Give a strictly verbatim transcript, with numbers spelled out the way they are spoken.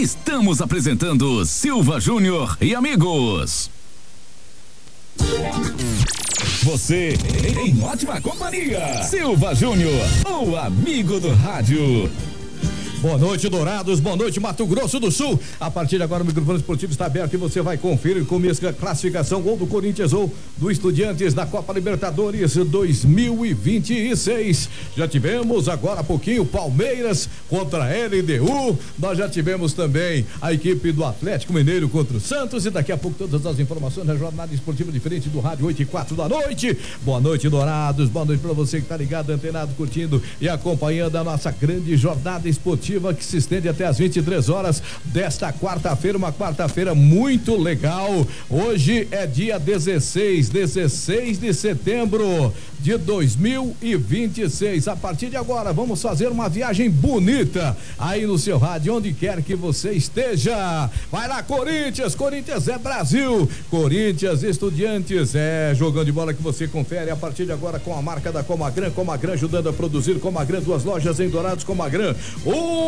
Estamos apresentando Silva Júnior e amigos. Você em ótima companhia. Silva Júnior, o amigo do rádio. Boa noite, Dourados. Boa noite, Mato Grosso do Sul. A partir de agora o microfone esportivo está aberto e você vai conferir comigo a classificação gol do Corinthians ou do Estudiantes da Copa Libertadores dois mil e vinte e seis. Já tivemos agora há pouquinho Palmeiras contra a L D U. Nós já tivemos também a equipe do Atlético Mineiro contra o Santos e daqui a pouco todas as informações na jornada esportiva diferente do rádio oito e quatro da noite. Boa noite, Dourados. Boa noite para você que está ligado, antenado, curtindo e acompanhando a nossa grande jornada esportiva que se estende até às vinte e três horas desta quarta-feira, uma quarta-feira muito legal. Hoje é dia dezesseis, dezesseis de setembro de dois mil e vinte e seis. A partir de agora, vamos fazer uma viagem bonita aí no seu rádio, onde quer que você esteja. Vai lá, Corinthians, Corinthians é Brasil, Corinthians, Estudiantes, é jogando de bola que você confere a partir de agora com a marca da Comagran, Comagran ajudando a produzir, Comagran, duas lojas em Dourados, Comagran. Um